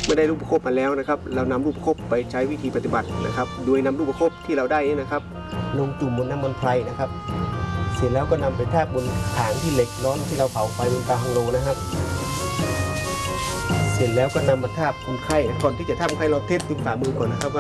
เมื่อได้ลูกประคบมาแล้วนะครับเรานำลูกประคบไปใช้วิธีปฏิบัตินะครับโดยนำลูกประคบที่เราได้นี่นะครับลงจุ่มบนน้ำมันไพรนะครับเสร็จแล้วก็นำไปแทบบนถางที่เหล็กร้อนที่เราเผาไฟบนเตาฮังโลนะครับเสร็จแล้วก็นำมาทาบคนไข้ก่อนที่จะทาบคนไข้เราเทสดูฝ่ามือก่อนนะครับ